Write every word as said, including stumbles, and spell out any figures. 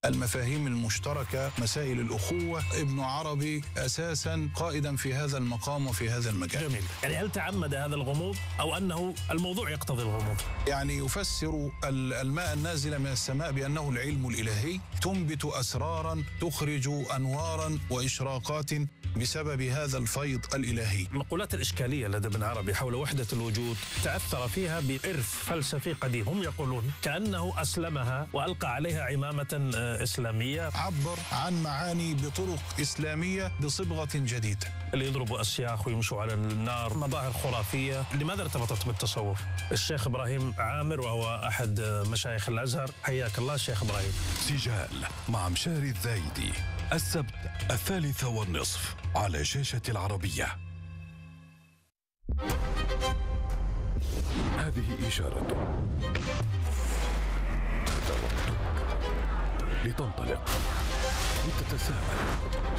المفاهيم المشتركة، مسائل الأخوة. ابن عربي أساسا قائدا في هذا المقام وفي هذا المجال. جميل. يعني هل تعمد هذا الغموض أو أنه الموضوع يقتضي الغموض؟ يعني يفسر الماء النازل من السماء بأنه العلم الإلهي، تنبت أسرارا، تخرج أنوارا وإشراقات بسبب هذا الفيض الإلهي. المقولات الإشكالية لدى ابن عربي حول وحدة الوجود تأثر فيها بإرث فلسفي قديم، هم يقولون كأنه أسلمها وألقى عليها عمامة إسلامية. عبر عن معاني بطرق إسلامية بصبغة جديدة. اللي يضربوا أسياخ ويمشوا على النار، مظاهر خرافية. لماذا ارتبطت بالتصوف؟ الشيخ إبراهيم عامر وهو أحد مشايخ الأزهر، حياك الله شيخ إبراهيم. سجال مع مشاري الذايدي، السبت الثالثة والنصف على شاشة العربية. هذه إشارة لتنطلق، لتتساءل.